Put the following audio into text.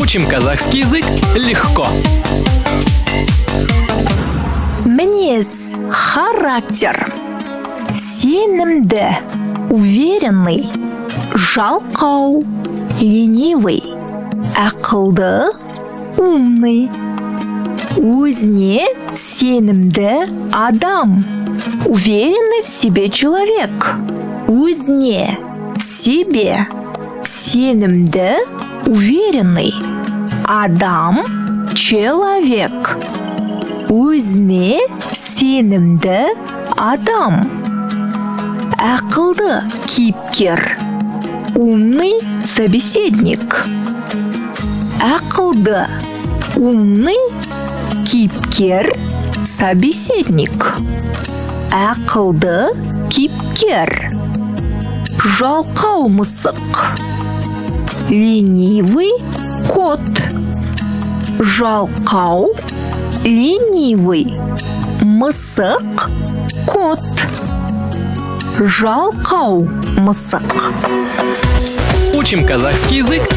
Учим казахский язык легко. Мінез, характер. Сенімді, уверенный. Жалқау, ленивый. Ақылды, умный. Өзіне сенімді адам. Уверенный в себе человек. Өзіне, в себе. Сенімді, уверенный. Адам, человек. Өзіне сенімді адам. Ақылды кейіпкер. Умный собеседник. Ақылды, умный кейіпкер, собеседник. Ақылды кейіпкер. Жалқау мысық. Ленивый кот. Жалқау, ленивый. Мысық кот. Жалқау мысық. Учим казахский язык